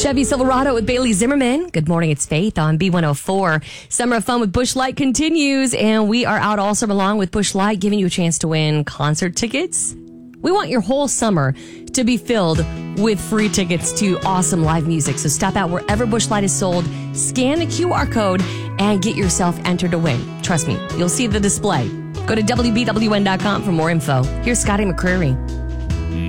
Chevy Silverado with Bailey Zimmerman. Good morning, it's Faith on B104. Summer of Fun with Busch Light continues, and we are out all summer long with Busch Light, giving you a chance to win concert tickets. We want your whole summer to be filled with free tickets to awesome live music. So stop out wherever Busch Light is sold, scan the QR code, and get yourself entered to win. Trust me, you'll see the display. Go to WBWN.com for more info. Here's Scotty McCreery.